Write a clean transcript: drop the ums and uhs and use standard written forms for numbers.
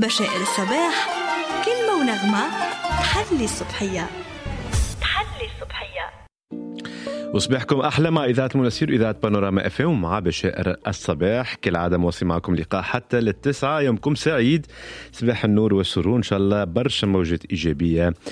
بشائر الصباح، كلمة ونغمة تحلي الصبحية. وصباحكم أحلى مع إذاعة مناسير إذاعة بانوراما FM ومع بشائر الصباح. كالعادة موصي معكم لقاء حتى للتسعة. يومكم سعيد، صباح النور والسرور إن شاء الله. برشا موجة إيجابية